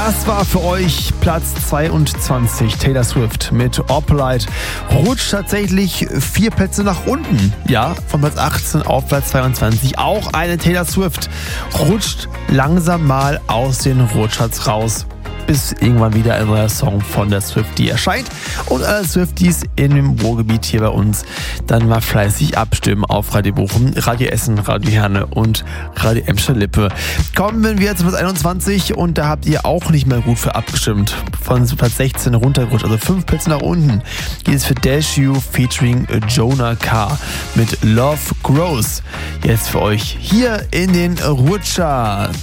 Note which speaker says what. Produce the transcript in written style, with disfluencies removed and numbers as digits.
Speaker 1: Das war für euch Platz 22, Taylor Swift mit Opalite. Rutscht tatsächlich 4 Plätze nach unten. Ja, von Platz 18 auf Platz 22. Auch eine Taylor Swift rutscht langsam mal aus den Rutschcharts raus, bis irgendwann wieder ein neuer Song von der Swiftie erscheint. Und alle Swifties in dem Ruhrgebiet hier bei uns dann mal fleißig abstimmen auf Radio Bochum, Radio Essen, Radio Herne und Radio Emscher-Lippe. Kommen wir zu Platz 21 und da habt ihr auch nicht mehr gut für abgestimmt. Von Platz 16 runtergerutscht, also 5 Plätze nach unten. Geht es für Dash You featuring Jonah K. mit Love Grows. Jetzt für euch hier in den Ruhrcharts.